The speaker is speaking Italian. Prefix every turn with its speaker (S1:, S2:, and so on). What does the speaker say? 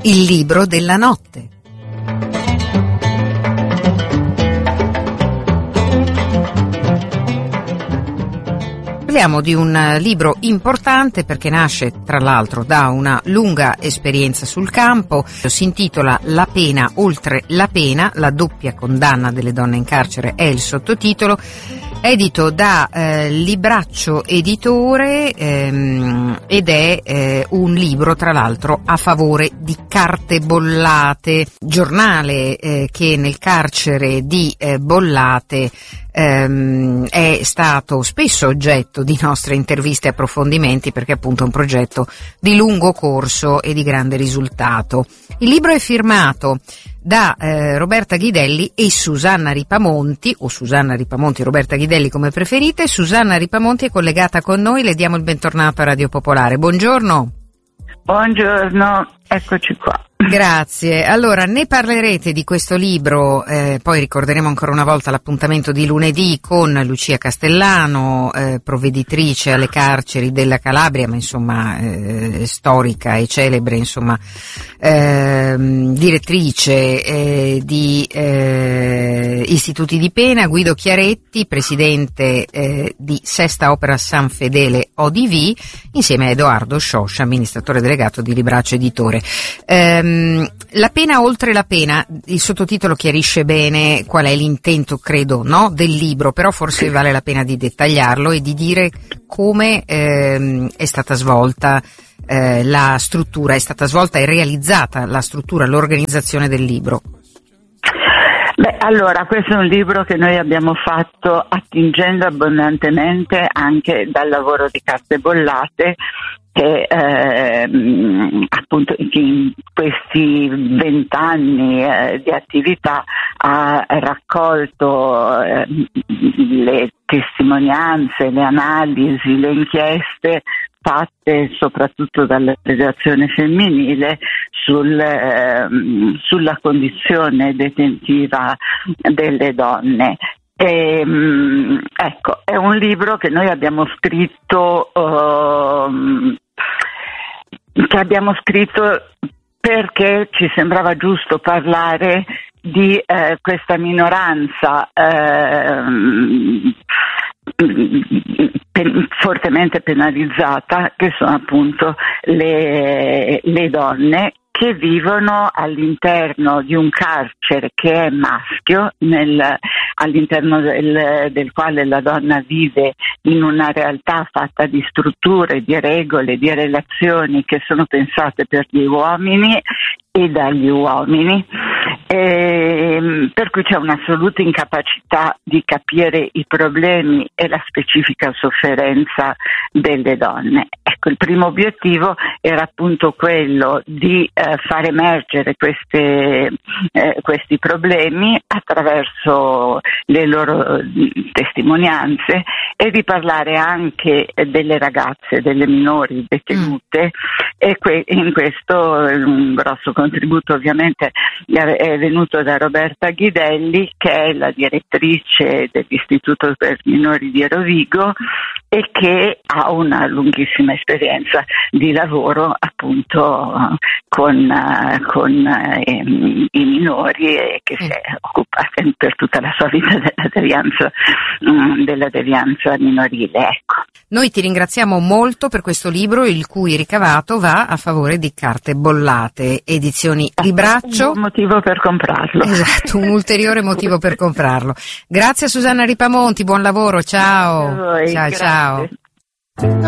S1: Il libro della notte. Parliamo di un libro importante perché nasce tra l'altro da una lunga esperienza sul campo. Si intitola La pena oltre la pena, la doppia condanna delle donne in carcere è il sottotitolo, edito da Libraccio Editore ed è un libro tra l'altro a favore di Carte Bollate, giornale che nel carcere di Bollate è stato spesso oggetto di nostre interviste e approfondimenti perché appunto è un progetto di lungo corso e di grande risultato. Il libro è firmato da Roberta Ghidelli e Susanna Ripamonti, o Susanna Ripamonti o Roberta Ghidelli come preferite. Susanna Ripamonti è collegata con noi, le diamo il bentornato a Radio Popolare. Buongiorno.
S2: Buongiorno, eccoci qua.
S1: Grazie. Allora, ne parlerete di questo libro, poi ricorderemo ancora una volta l'appuntamento di lunedì con Lucia Castellano, provveditrice alle carceri della Calabria, ma insomma storica e celebre, insomma direttrice di istituti di pena, Guido Chiaretti, presidente di Sesta Opera San Fedele ODV, insieme a Edoardo Scioscia, amministratore delegato di Libraccio Editore. La pena oltre la pena, il sottotitolo chiarisce bene qual è l'intento, credo, no, del libro, però forse vale la pena di dettagliarlo e di dire come è stata svolta la struttura, è stata svolta e realizzata la struttura, l'organizzazione del libro.
S2: Beh, allora, questo è un libro che noi abbiamo fatto attingendo abbondantemente anche dal lavoro di Carte Bollate, che appunto in questi 20 anni di attività ha raccolto le testimonianze, le analisi, le inchieste fatte soprattutto dalla federazione femminile sulla condizione detentiva delle donne. Ecco, è un libro che noi abbiamo scritto perché ci sembrava giusto parlare di questa minoranza fortemente penalizzata, che sono appunto le donne che vivono all'interno di un carcere che è maschio, all'interno del quale la donna vive in una realtà fatta di strutture, di regole, di relazioni che sono pensate per gli uomini e dagli uomini, per cui c'è un'assoluta incapacità di capire i problemi e la specifica sofferenza delle donne. Ecco, il primo obiettivo era appunto quello di far emergere questi problemi attraverso le loro testimonianze e di parlare anche delle ragazze, delle minori detenute, e in questo un grosso contributo ovviamente è venuto da Roberta Ghidelli, che è la direttrice dell'Istituto per Minori di Rovigo e che ha una lunghissima esperienza di lavoro appunto con i minori e che si è occupata per tutta la sua vita della devianza minorile. Ecco.
S1: Noi ti ringraziamo molto per questo libro, il cui ricavato va a favore di Carte Bollate, edizioni Libraccio.
S2: Un motivo per comprarlo.
S1: Esatto, un ulteriore motivo per comprarlo. Grazie a Susanna Ripamonti, buon lavoro, ciao.
S2: Grazie a voi,
S1: ciao.
S2: grazie.
S1: Ciao.